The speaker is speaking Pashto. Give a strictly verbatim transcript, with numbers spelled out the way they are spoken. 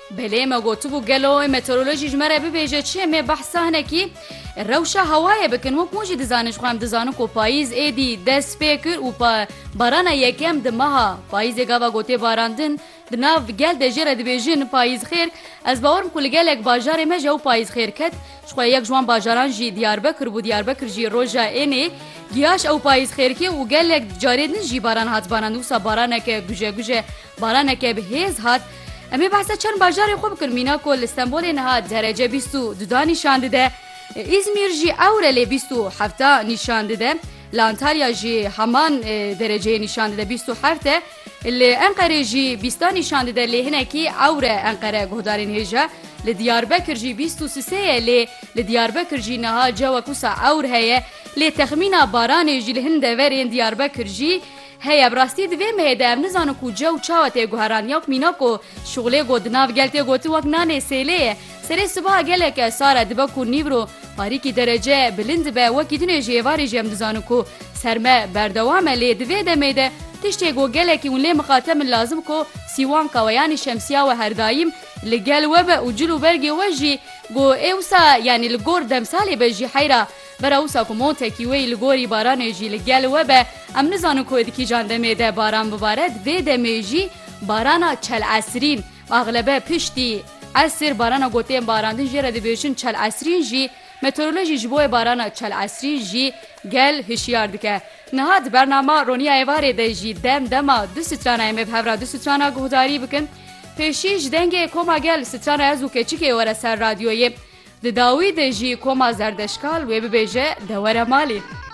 بله ما گوتو بو گلو مترولوژی جمره ببیجه چیه می بحثانه کی روشا هوای بکن وک موجی دزانش خواهم دزانو کو پاییز ایدی دست پیکر و پا باران یکم دمها پاییز گاوا گوته باراندن دناو گل دجره دبیجن پاییز خیر از باورم کل گلک باجار مجا و پاییز خیر کد شخواه یک جوان باجاران جی دیاربکر بو دیاربکر جی روژا اینه گیاش او پاییز خیر که و گلک جاریدن جی باران هات باران وسا بارانک گوجه گوجه بارانک بهیز هات امی بحثا چند باجار خوب کن مینا کل استانبول نها درجه بیست و دو نشان ده İzmir جی اورل بیست و هفت نشان ده لانتالیا جی همان درجه نشان ده بیست و هفت اللي انقره جی بیست نشان ده اللي هنا کی اور انقره گهدارین هجا لدياربكر جی بیست و سه اللي لدياربكر جی نها جو کوسا اور هي لتخمينا باران جی لهند ورين دياربكر جی هيا براستي دوی مهده ام نزانو کو جو چاوته گوهران یک مینا کو شغله گودناو گلته گوتو وک نانه سیله سری صبح گله که ساره دبا کو نیورو پاریکی درجه بلند به وکی دونه جیواری جم دزانو کو سرمه بردوام لی دوی دمیده تشتی گو گله که اون لی مخاطم لازم کو سیوان کویانی شمسیا و هر دایم لگل وبه و جلو برگی وجی گو اوسا یعنی لگور دمسالی بجی حیرا برا اوسا کو موته کی وی لگوری باران جی لگل وبه ام نزانو کو دکی جان دمیده باران ببارد وی دمیجی بارانا چل عصرین اغلبه پشتی عصر بارانا گوته باراندن جره دبیشن چل عصرین جی مترولوژی جبوی بارانا چل عصرین جی گل هشیار دکه نهاد برنامه رونیا ایواره ده جی دم دما دو سترانه ایمه بهورا دو سترانه گهداری بکن پیشیش دنگه کوما گل سترانه ازو که چی که وره سر رادیوی ده داوی ده جی کوما زردشکال و ببیجه دوره مالی